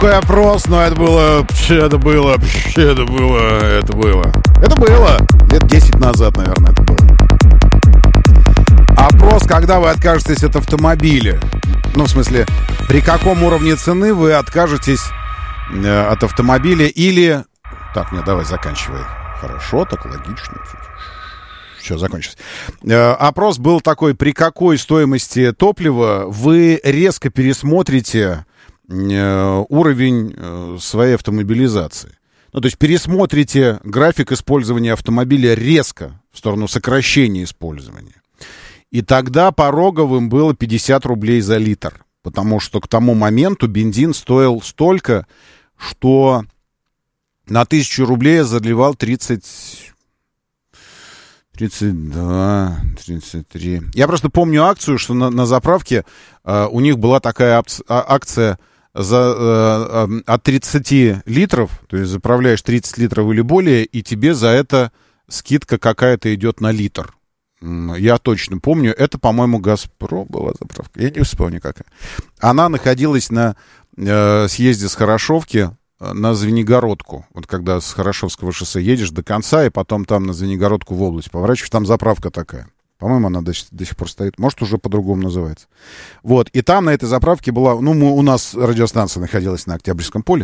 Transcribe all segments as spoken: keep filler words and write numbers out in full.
Какой опрос, но это было, это было, это было, это было. Это было лет десять назад, наверное, это было. Опрос, когда вы откажетесь от автомобиля. Ну, в смысле, при каком уровне цены вы откажетесь э, от автомобиля или... Так, нет, давай, заканчивай. Хорошо, так логично. Все, закончилось. Э, опрос был такой, при какой стоимости топлива вы резко пересмотрите э, уровень э, своей автомобилизации. Ну, то есть пересмотрите график использования автомобиля резко в сторону сокращения использования. И тогда пороговым было пятьдесят рублей за литр. Потому что к тому моменту бензин стоил столько, что на тысячу рублей я заливал тридцать... тридцать два, тридцать три. Я просто помню акцию, что на, на заправке э, у них была такая ак- акция за, э, э, от тридцати литров, то есть заправляешь тридцать литров или более, и тебе за это скидка какая-то идет на литр. Я точно помню, это, по-моему, «Газпром» была заправка, я не вспомню какая. Она находилась на э, съезде с Хорошовки на Звенигородку. Вот когда с Хорошевского шоссе едешь до конца, и потом там на Звенигородку в область поворачиваешь, там заправка такая. По-моему, она до, до сих пор стоит. Может, уже по-другому называется. Вот, и там на этой заправке была... Ну, мы, у нас радиостанция находилась на Октябрьском поле,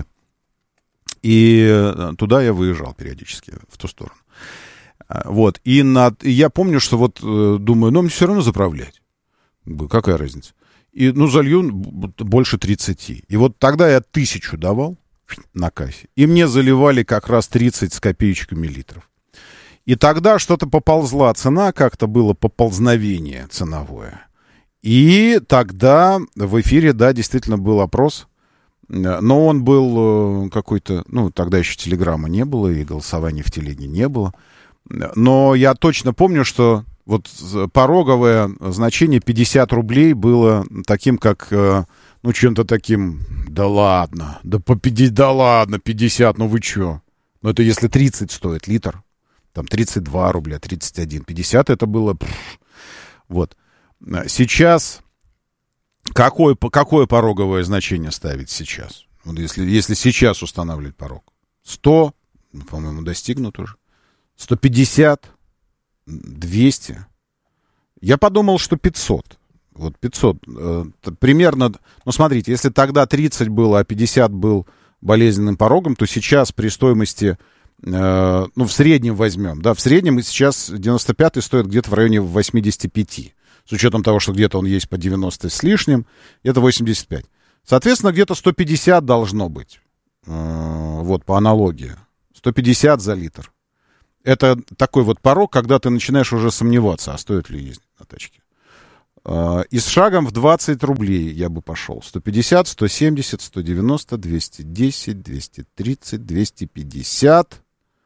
и туда я выезжал периодически, в ту сторону. Вот, и, на, и я помню, что вот думаю, ну, мне все равно заправлять. Какая разница? И, ну, залью больше тридцати. И вот тогда я тысячу давал на кассе, и мне заливали как раз тридцать с копеечками литров. И тогда что-то поползла цена, как-то было поползновение ценовое. И тогда в эфире, да, действительно был опрос, но он был какой-то, ну, тогда еще телеграмма не было, и голосования в телеге не было. Но я точно помню, что вот пороговое значение пятьдесят рублей было таким, как, ну, чем-то таким, да ладно, да, по пятьдесят, да ладно, пятьдесят, ну вы чё? Ну, это если тридцать стоит литр, там тридцать два рубля, тридцать один, пятьдесят это было, пфф, вот. Сейчас, какое, какое пороговое значение ставить сейчас? Вот если, если сейчас устанавливать порог, сто, ну, по-моему, достигнут уже. сто пятьдесят, двести. Я подумал, что пятьсот. Вот пятьсот. Э, примерно, ну, смотрите, если тогда тридцать было, а пятьдесят был болезненным порогом, то сейчас при стоимости, э, ну, в среднем возьмем, да, в среднем сейчас девяносто пятый стоит где-то в районе восемьдесят пять. С учетом того, что где-то он есть по девяносто с лишним, где-то восемьдесят пять. Соответственно, где-то сто пятьдесят должно быть. Э, вот, по аналогии. сто пятьдесят за литр. Это такой вот порог, когда ты начинаешь уже сомневаться, а стоит ли ездить на тачке. И с шагом в двадцать рублей я бы пошел. сто пятьдесят, сто семьдесят, сто девяносто, двести десять, двести тридцать, двести пятьдесят.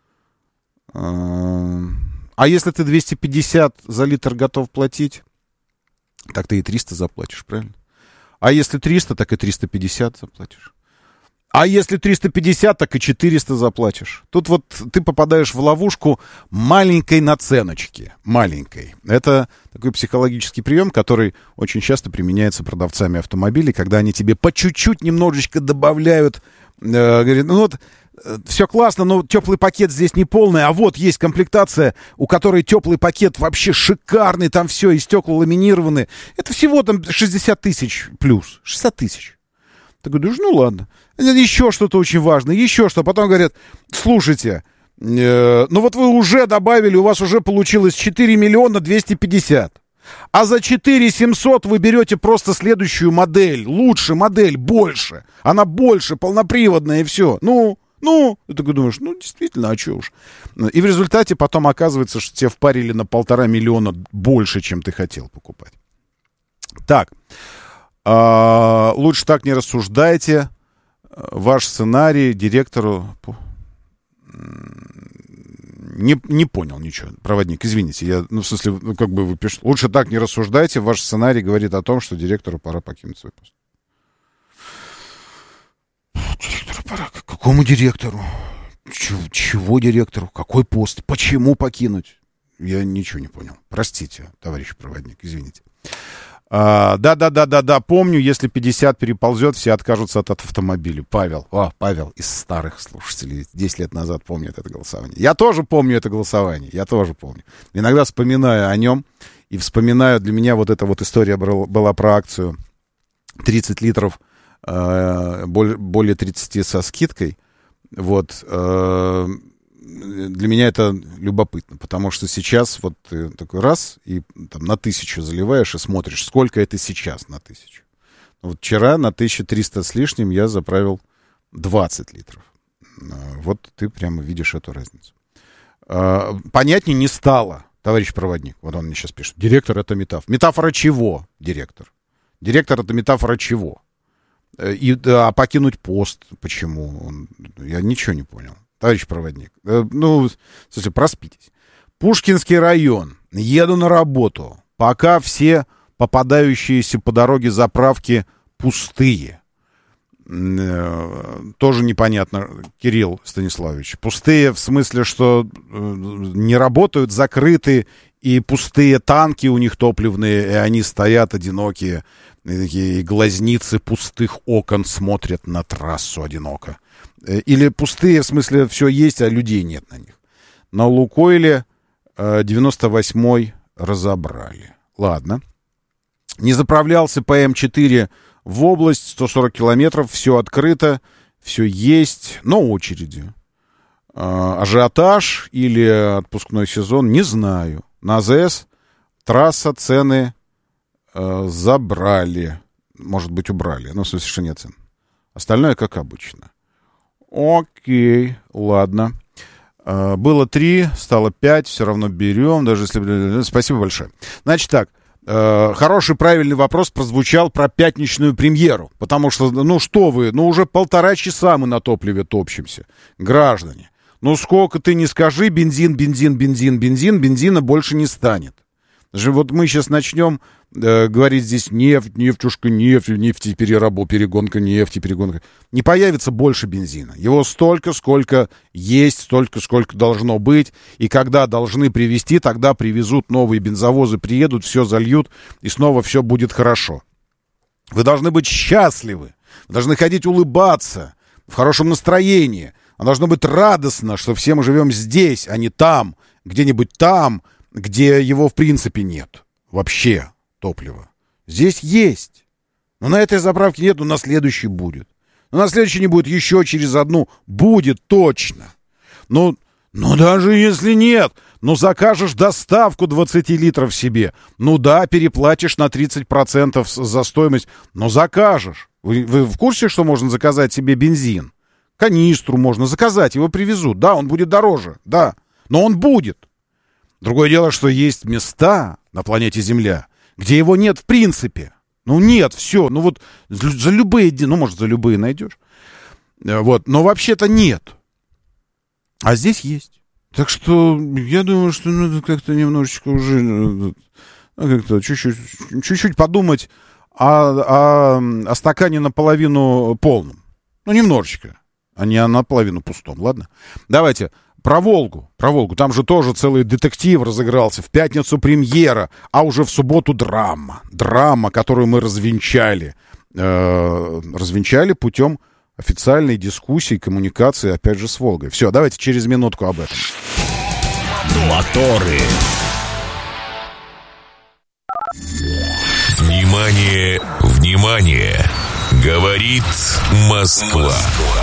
А если ты двести пятьдесят за литр готов платить, так ты и триста заплатишь, правильно? А если триста, так и триста пятьдесят заплатишь. А если триста пятьдесят, так и четыреста заплатишь. Тут вот ты попадаешь в ловушку маленькой наценочки. Маленькой. Это такой психологический прием, который очень часто применяется продавцами автомобилей, когда они тебе по чуть-чуть немножечко добавляют. Э, говорят, ну вот, э, все классно, но теплый пакет здесь не полный, а вот есть комплектация, у которой теплый пакет вообще шикарный, там все, и стекла ламинированы. Это всего там шестьдесят тысяч плюс. шестьдесят тысяч. Ты говоришь, ну ладно. Еще что-то очень важное, еще что. Потом говорят, слушайте, э, ну вот вы уже добавили, у вас уже получилось четыре миллиона двести пятьдесят. А за четыре семьсот вы берете просто следующую модель. Лучше модель, больше. Она больше, полноприводная и все. Ну, ну. И ты думаешь, ну действительно, а что уж. И в результате потом оказывается, что тебе впарили на полтора миллиона больше, чем ты хотел покупать. Так. А, лучше так не рассуждайте. Ваш сценарий директору... Не, не понял ничего, проводник, извините. Я, ну, в смысле, ну, как бы вы пишете. Лучше так не рассуждайте. Ваш сценарий говорит о том, что директору пора покинуть свой пост. Директору пора? Какому директору? Чего, чего директору? Какой пост? Почему покинуть? Я ничего не понял. Простите, товарищ проводник, извините. А, да-да-да-да-да, помню, если пятьдесят переползет, все откажутся от автомобиля. Павел, о, Павел из старых слушателей, десять лет назад помнит это голосование. Я тоже помню это голосование, я тоже помню. Иногда вспоминаю о нем, и вспоминаю, для меня вот эта вот история была про акцию тридцать литров, э, более тридцати со скидкой. Вот, э, для меня это любопытно, потому что сейчас вот ты такой раз и там, на тысячу заливаешь и смотришь, сколько это сейчас на тысячу. Вот вчера на тысячу триста с лишним я заправил двадцать литров. Вот ты прямо видишь эту разницу. Понятнее не стало, товарищ проводник. Вот он мне сейчас пишет. Директор — это метафора. Метафора чего, директор? Директор — это метафора чего? И, а покинуть пост почему? Он, я ничего не понял. Товарищ проводник, ну, слушайте, проспитесь. Пушкинский район. Еду на работу. Пока все попадающиеся по дороге заправки пустые. Тоже непонятно, Кирилл Станиславович. Пустые в смысле, что не работают, закрыты, и пустые танки у них топливные, и они стоят одинокие, и такие глазницы пустых окон смотрят на трассу одиноко. Или пустые, в смысле, все есть, а людей нет на них. На Лукойле девяносто восьмой разобрали. Ладно. Не заправлялся по эм четыре в область, сто сорок километров, все открыто, все есть, но очереди. Ажиотаж или отпускной сезон, не знаю. На АЗС трасса, цены э, забрали. Может быть, убрали. Ну, в смысле, что нет цен. Остальное как обычно. Окей, ладно. Э, было три, стало пять, все равно берем, даже если... Спасибо большое. Значит так, э, хороший, правильный вопрос прозвучал про пятничную премьеру. Потому что, ну что вы, ну уже полтора часа мы на топливе топчемся. Граждане. Ну, сколько ты не скажи, бензин, бензин, бензин, бензин, бензина больше не станет. Даже вот мы сейчас начнем э, говорить здесь нефть, нефтюшка, нефть, нефтепереработ, перегонка, нефти, перегонка. Не появится больше бензина. Его столько, сколько есть, столько, сколько должно быть. И когда должны привезти, тогда привезут новые бензовозы, приедут, все зальют, и снова все будет хорошо. Вы должны быть счастливы, вы должны ходить улыбаться, в хорошем настроении. Должно быть радостно, что все мы живем здесь, а не там, где-нибудь там, где его в принципе нет. Вообще топлива. Здесь есть. Но на этой заправке нет, но на следующей будет. Но на следующей не будет, еще через одну будет точно. Но, но даже если нет, ну закажешь доставку двадцать литров себе. Ну да, переплатишь на тридцать процентов за стоимость, но закажешь. Вы, вы в курсе, что можно заказать себе бензин? Канистру можно заказать, его привезут. Да, он будет дороже, да, но он будет. Другое дело, что есть места на планете Земля, где его нет в принципе. Ну нет, все, ну вот за любые, ну может за любые найдешь. Вот, но вообще-то нет. А здесь есть. Так что я думаю, что надо как-то немножечко уже, ну, как-то чуть-чуть, чуть-чуть подумать о, о, о стакане наполовину полном. Ну немножечко. А не наполовину пустом, ладно? Давайте про Волгу. Про Волгу. Там же тоже целый детектив разыгрался. В пятницу премьера, а уже в субботу драма. Драма, которую мы развенчали. Э-э- развенчали путем официальной дискуссии, коммуникации, опять же, с Волгой. Все, давайте через минутку об этом. Моторы. Внимание, внимание! Говорит Москва.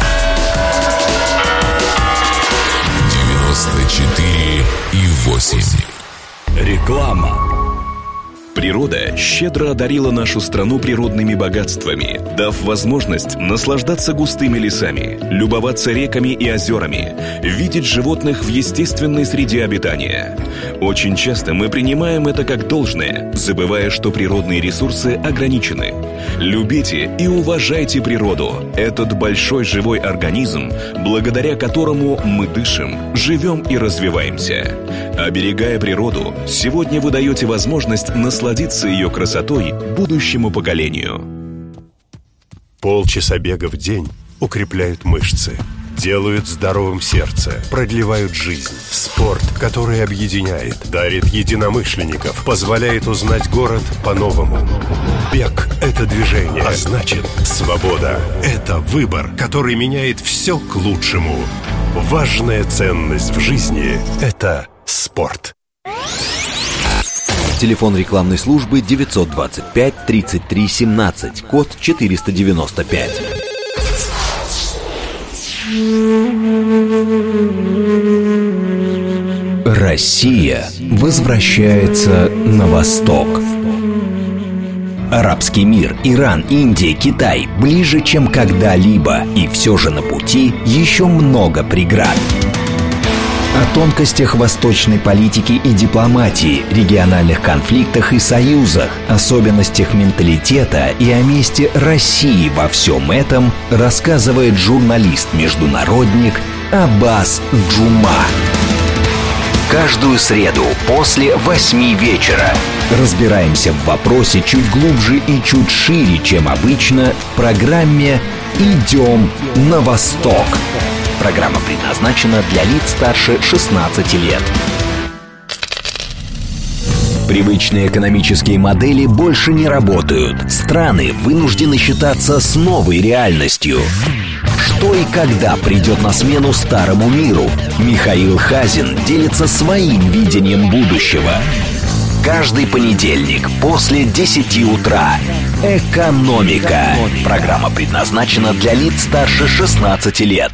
девяносто четыре и восемь. Реклама. Природа щедро одарила нашу страну природными богатствами, дав возможность наслаждаться густыми лесами, любоваться реками и озерами, видеть животных в естественной среде обитания. Очень часто мы принимаем это как должное, забывая, что природные ресурсы ограничены. Любите и уважайте природу, этот большой живой организм, благодаря которому мы дышим, живем и развиваемся. Оберегая природу, сегодня вы даете возможность насладиться ее красотой будущему поколению. Полчаса бега в день укрепляют мышцы. делают здоровым сердце, продлевают жизнь. Спорт, который объединяет, дарит единомышленников, позволяет узнать город по-новому. Бег – это движение, а значит, свобода – это выбор, который меняет все к лучшему. Важная ценность в жизни – это спорт. Телефон рекламной службы девятьсот двадцать пять тридцать три семнадцать, код четыреста девяносто пять. Россия возвращается на восток. Арабский мир, Иран, Индия, Китай ближе, чем когда-либо, и все же на пути еще много преград. О тонкостях восточной политики и дипломатии, региональных конфликтах и союзах, особенностях менталитета и о месте России во всем этом рассказывает журналист-международник Аббас Джума. Каждую среду после восьми вечера разбираемся в вопросе чуть глубже и чуть шире, чем обычно, в программе «Идем на восток». Программа предназначена для лиц старше шестнадцати лет. Привычные экономические модели больше не работают. Страны вынуждены считаться с новой реальностью. Что и когда придет на смену старому миру? Михаил Хазин делится своим видением будущего. Каждый понедельник после десяти утра. «Экономика». Программа предназначена для лиц старше шестнадцати лет.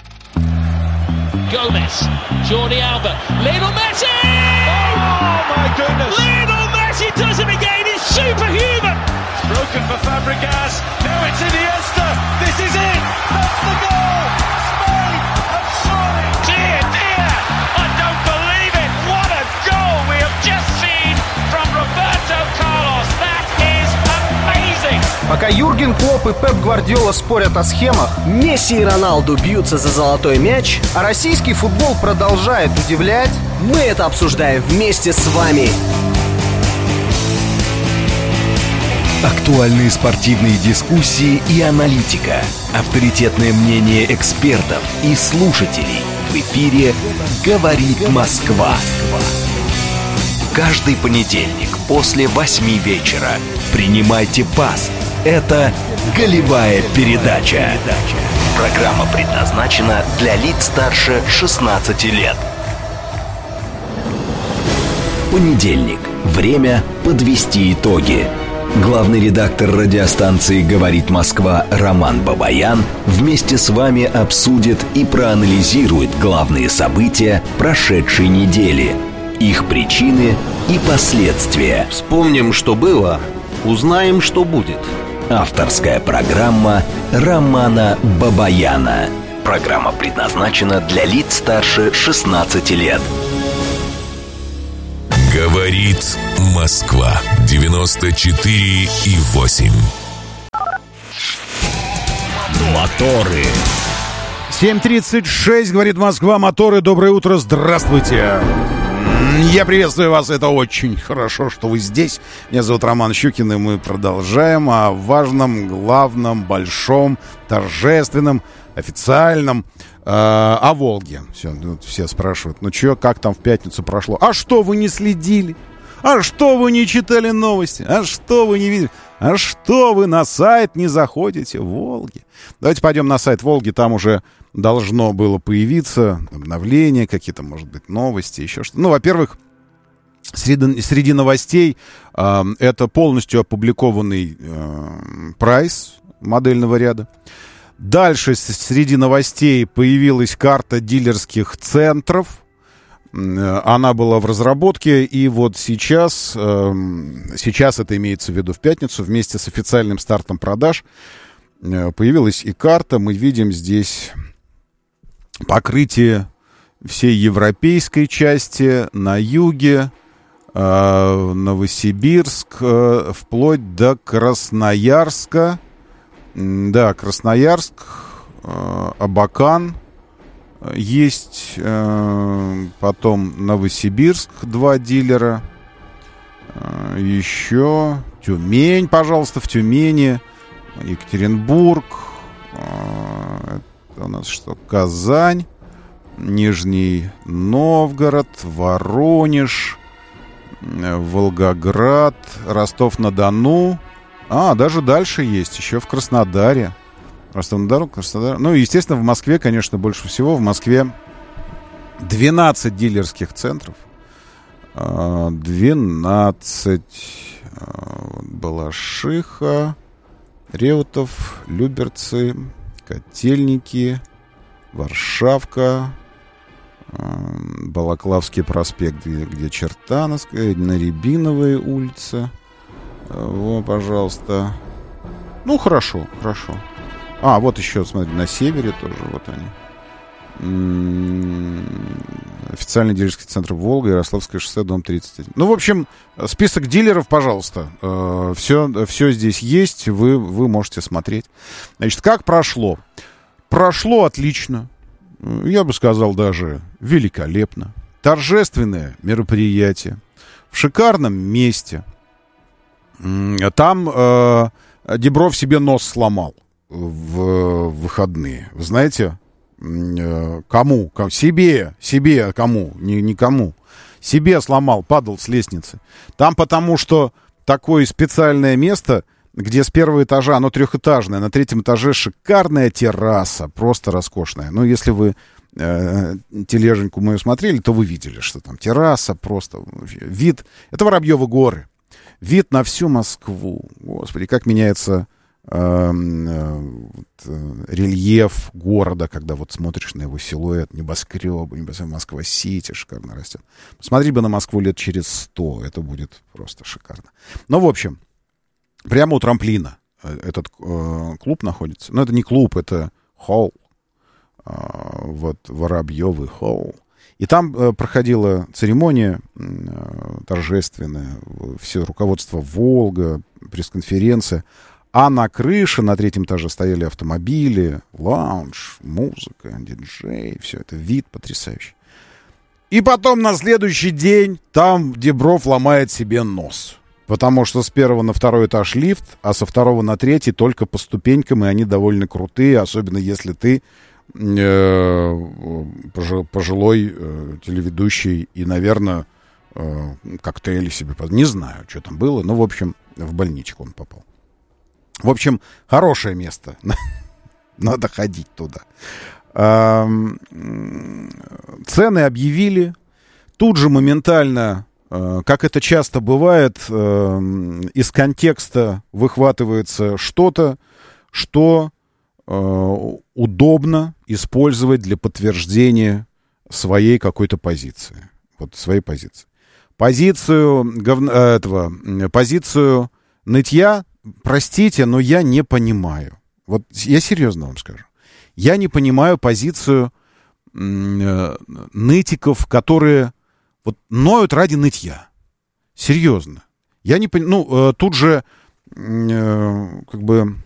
Gomez, Jordi Alba, Lionel Messi! Oh my goodness! Lionel Messi does it again, he's superhuman! It's broken for Fabregas, now it's Iniesta, this is it! That's the goal! Spain have surely... Dear, dear, I don't believe it! What a goal we have just seen from Roberto Carlos! That is amazing! Пока Юрген Клопп и Пеп Гвардиола спорят о схемах, Месси и Роналду бьются за золотой мяч, а российский футбол продолжает удивлять, мы это обсуждаем вместе с вами. Актуальные спортивные дискуссии и аналитика. Авторитетное мнение экспертов и слушателей. В эфире «Говорит Москва». Каждый понедельник после восьми вечера. Принимайте пас. Это «Голевая передача». Программа предназначена для лиц старше шестнадцати лет. Понедельник. Время подвести итоги. Главный редактор радиостанции «Говорит Москва» Роман Бабаян вместе с вами обсудит и проанализирует главные события прошедшей недели, их причины и последствия. Вспомним, что было, узнаем, что будет. Авторская программа Романа Бабаяна. Программа предназначена для лиц старше шестнадцати лет. Говорит Москва. девяносто четыре и восемь. Моторы. семь тридцать шесть, говорит Москва, моторы. Доброе утро, здравствуйте. Я приветствую вас, это очень хорошо, что вы здесь. Меня зовут Роман Щукин, и мы продолжаем о важном, главном, большом, торжественном, официальном, э, о Волге. Все, все спрашивают, ну что, как там в пятницу прошло? А что вы не следили? А что вы не читали новости? А что вы не видели? А что вы на сайт не заходите Волги? Давайте пойдем на сайт Волги, там уже должно было появиться обновления, какие-то, может быть, новости, еще что-то. Ну, во-первых, среди, среди новостей э, это полностью опубликованный э, прайс модельного ряда. Дальше среди новостей появилась карта дилерских центров. Она была в разработке, и вот сейчас, э, сейчас это имеется в виду в пятницу, вместе с официальным стартом продаж э, появилась и карта. Мы видим здесь покрытие всей европейской части на юге, э, Новосибирск, э, вплоть до Красноярска. Да, Красноярск, э, Абакан есть, э, потом Новосибирск, два дилера, э, еще Тюмень, пожалуйста, в Тюмени, Екатеринбург, э, это нас что? Казань, Нижний Новгород, Воронеж, Волгоград, Ростов-на-Дону. А, даже дальше есть, еще в Краснодаре. Ростов-на-Дону, Краснодар. Ну, естественно, в Москве, конечно, больше всего. В Москве двенадцать дилерских центров. двенадцать. Балашиха, Реутов, Люберцы, Котельники, Варшавка, Балаклавский проспект, где, где Чертановская, на Рябиновой улице. Вот, пожалуйста. Ну, хорошо, хорошо. А, вот еще, смотри, на севере тоже, вот они. Официальный дилерский центр Волга, Ярославское шоссе, дом тридцать один. Ну, в общем, список дилеров, пожалуйста. Все, все здесь есть, вы, вы можете смотреть. Значит, как прошло? Прошло отлично. Я бы сказал, даже великолепно. Торжественное мероприятие. В шикарном месте. Там э, Дибров себе нос сломал в выходные. Вы знаете... Кому? Кому? Себе, себе, кому? Не, никому. Себе сломал, падал с лестницы. Там потому что такое специальное место, где с первого этажа, оно трехэтажное, на третьем этаже шикарная терраса, просто роскошная. Ну, если вы э, тележеньку мою смотрели, то вы видели, что там терраса, просто вид. Это Воробьевы горы. Вид на всю Москву. Господи, как меняется... Э, э, вот, рельеф города, когда вот смотришь на его силуэт, небоскребы, небоскребы, Москва-Сити шикарно растет. Посмотри бы на Москву лет через сто, это будет просто шикарно. Ну, в общем, прямо у трамплина этот э, клуб находится. Но это не клуб, это холл. Э, вот Воробьевый холл. И там э, проходила церемония э, торжественная, все руководство «Волга», пресс-конференция. А на крыше, на третьем этаже стояли автомобили, лаунж, музыка, диджей, все это, вид потрясающий. И потом на следующий день там Дибров ломает себе нос. Потому что с первого на второй этаж лифт, а со второго на третий только по ступенькам, и они довольно крутые, особенно если ты э, пожилой э, телеведущий и, наверное, э, коктейли себе... Не знаю, что там было, но, в общем, в больничку он попал. В общем, хорошее место. Надо ходить туда. Цены объявили. Тут же моментально, как это часто бывает, из контекста выхватывается что-то, что удобно использовать для подтверждения своей какой-то позиции. Вот своей позиции. Позицию этого, позицию нытья, простите, но я не понимаю. Вот я серьезно вам скажу. Я не понимаю позицию э, нытиков, которые вот ноют ради нытья. Серьезно. Я не понимаю. Ну, э, тут же э, как бы